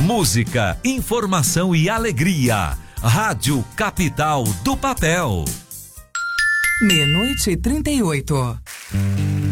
Música, informação e alegria. Rádio Capital do Papel. 00:38.